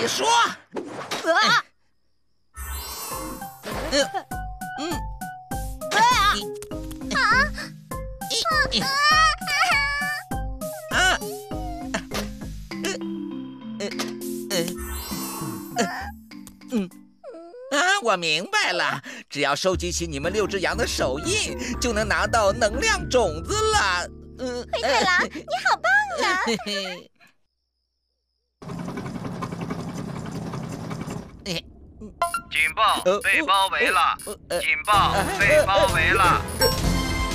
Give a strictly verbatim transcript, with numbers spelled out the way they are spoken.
你说。 啊！ 嗯嗯。 啊！啊！ 啊！呃呃呃嗯啊！我明白了，只要收集起你们六只羊的手印，就能拿到能量种子了。嗯， 灰太狼，你好棒啊！ 嘿嘿。 警报！被包围了！警报！被包围了！